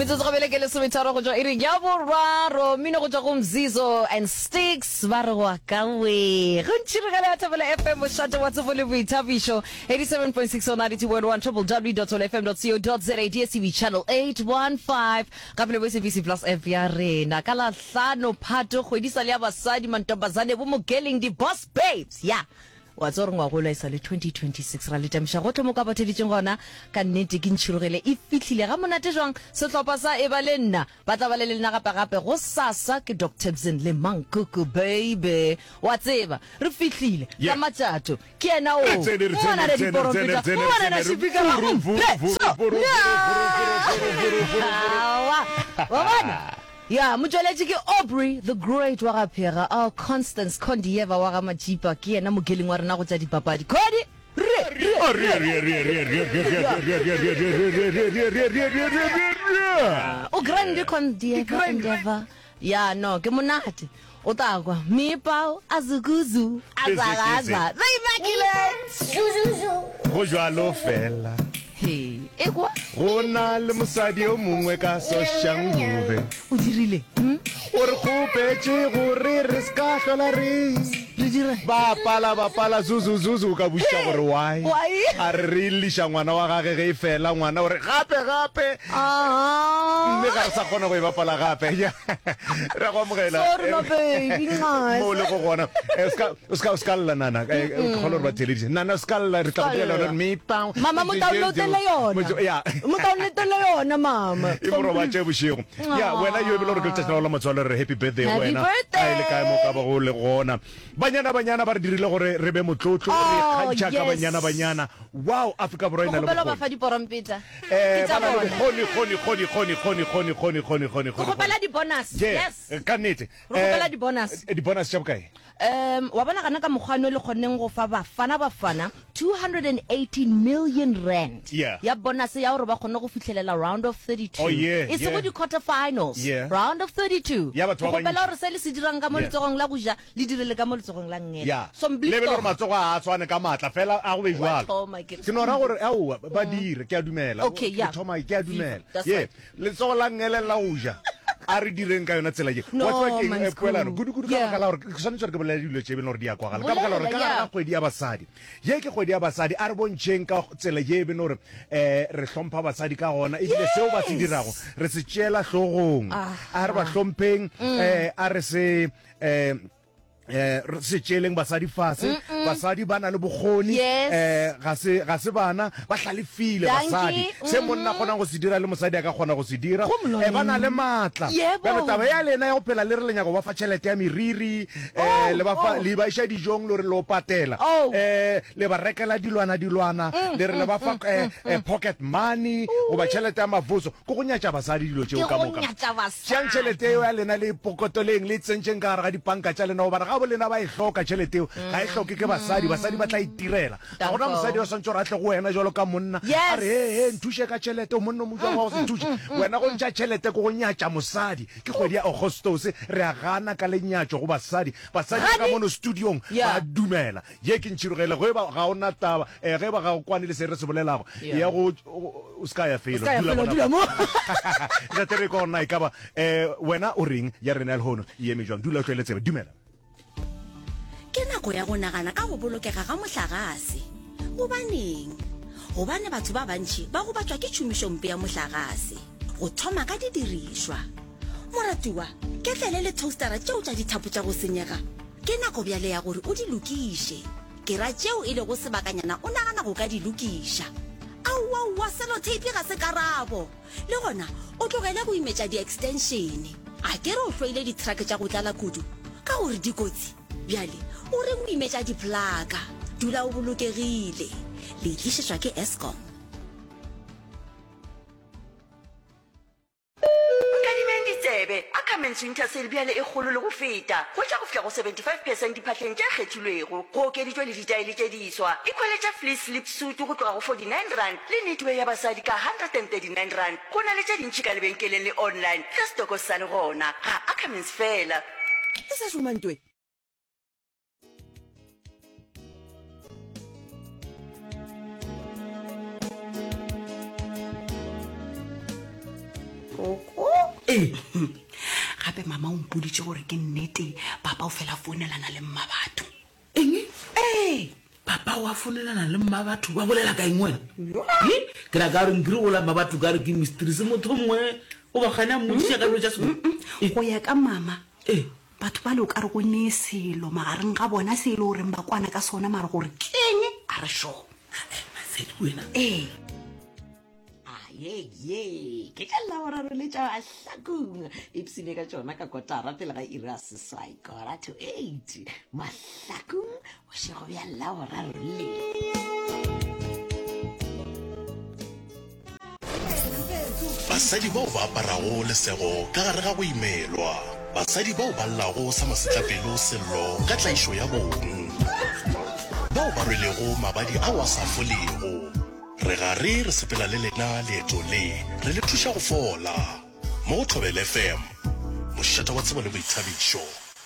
Metsotso go belekele sometsharo go tswa iri ya boraro mino go tswa go Mzizo and Sticks ba re wa kawe go ntshirigela ya Thobela FM mo shata wa tsofole boithabiso 87.6 on 92.1 www.fm.co.za DSTV channel 815 kapele bo SABC Plus F ya rena ka la hlano phato kgwedisa le ya basadi mantobazane bo mogeling di boss babes ya wa tsore ngwa go la isa le 2026 ra le tamsha go tlo mo ka batheditseng gona ka nnete ke ntshirogele e fitlhile ga monate jwang setlhopha sa e ba le nna ba tla ba le lena gape go sasa ke Dr Bzin le Mankuku baby wa tseba re fitlhile ka matjato ke ena o bona le diporompeta bona na speaker wa bona ya motšweletši ke Aubrey the Great wa gaphega our Constance Kondieva wa ga Majipa ke yena mogeling wa rena go tša dipapadi Kodi o grande Kondieva ya no ke monate o takwa mipao azukuzu azagaza immaculate go jalo fela ekwa go na le mosadi o mongwe ka soshang move o dirile o re khopetse gore re ska hlola re dira ba pala zuzu ka busha gore why a re lisha ngwana wa gage ge fela ngwana o re gape mme ga sa kgona go e bapala gape re go mogela sorry no baby mo le go gona ska lla nana kholo re ba television nana ska lla re tla go tlela me pa mama mo downloadela yona mama e mo roba tše bošego ya wena yo be lo re ke tsena la matswalo re happy birthday wena a ile ka mo ka ba go le gona banyana ba re dirile gore re be motlotlo re kgantšha ka banyana wow Africa Borwa ina le go ba fa diporompeta khoni go gopela di bonus yes ka nnete go gopela di bonus tša bokae wa bona gana ka mogano le kgonneng go fa bafana 218 million rand Yeah. ya bonus ya gore ba kgone go fitlhelela round of 32 it's go di quarter finals round of 32 Ya batho ba go gopela gore se le se dirang ka mo letsogong la go ja le direle ka mo letsogong la ngela so le be gore matsogo a tswane ka matla fela a go be jwalo oh my god ke nora gore au ba dire ke a dumela Okay, yeah. thoma ke a dumela That's ye right. letsogo la ngele la o ja a re direng ka yona tsela je No, wa tswa man's ke puelano cool. gudu Yeah. ka la gore ke swanetse re ke bolela dilo tse be no re di a kwagala ka baka la gore ka Bolela, ga kgwedi ya basadi ye ke kgwedi ya basadi a re bontšheng ka tsela ye be no re re hlompha basadi ka gona e bile seo ba se dirago re se tšela hlogong a re ba hlompheng a re se re se tšeleng basadi fase basadi ba na le bokgoni ga se bana ba hlalefile basadi se monna kgonang go se dira le mosadi a ka kgona go se dira ba na le maatla bjale taba ya lena ya go phela le re lenyago ba fa tšhelete ya meriri le ba iša dijong le re le o patela le ba rekela dilwana le re le ba fa pocket money go ba tšhelete ya mafoso ko go nyatša basadi dilo tšeo ka moka tšeang tšhelete eo ya lena le pokotoleng le tsentšeng ka gare ga dipanka tša lena gobane ga bo lena ba e hloka tšhelete eo ga e hloke ke basadi ba tla itirela ga gona mosadi wa swantse gore a tle go wena jalo ka monna a re he nthuše ka tšhelete o monna mojwa wa go se thuše wena go ntšha tšhelete ko go nyatša mosadi ke kgwedi ya Agostose re a gana ka lenyatšo go basadi ka mono studiong ba dumela ye ke ntšhirogele ge ga ona taba ge ba ga kwane le se re se bolelago ya go o ska ya felo dula mo ga tere ko nna ka ba wena o reng ya rena le hono ye me jwang dula o tleletse dumela ke nako ya go nagana ka go bolokega ga mohlagase gobane batho ba bantši ba go batswa ke tšhomišompe ya mohlagase go thoma ka didirišwa moratiwa ke tlele le toastera tšeo tša dithapo tša go senyega ke nako bjale ya gore o di lokiše ke ra tšeo e le go sebakanyana o nagana go ka di lokiša aowa selotape ga se karabo le gona o tlogele go imetša di-extensione a ke re o tlwaile ditrake tša go tlala kudu ka gore dikotsi bjale o re o imetša diplaka dula o bolokegile le tlišetšwa ke Eskom tsebe a Cummins Winter Sale bjale e kgolo le go feta go tša go fihla go 75% diphatleng tše kgethilwego go okeditšwe le ditaele tše diswa equaletša fleece slip suit go tloga go 49 rand le netwear ya basadi ka 139 rand go na le tše dintšhi ka lebenkeleng le online ge stoko sa le gona ga a Cummins fela e sa šomantwe botlhoko gape mama o mpoditse gore ke nnete papa o fela founelana le mma batho eng papa wa fonelana le mma batho ba bolela ka eng wena ke ra ka re nkire go la mma batho ka re ke mystery se motho mongwe o ba gana mmotsisa ka lotsa se go ya ka mama batho ba le o ka re go ne selo magareng ga bona se ile gore ba kwana ka sona mara gore keng a re sho masedi wena ye ke ka la ora re le tsa hlakung ipsine ka tsona ka kotara pele ga ira seswai kora to 8 mahlakung o se go ya la ora re le basadi bao ba aparago lesego ka gare ga go imelwa basadi bao ba llago sa masetlapelo sello ka tlaišo ya bong bao ba rwelego mabadi a wa sa folego re gare re sepela le lena leeto le re le thuša go fola mo Thobela FM mošata wa tsebo le boithabišo.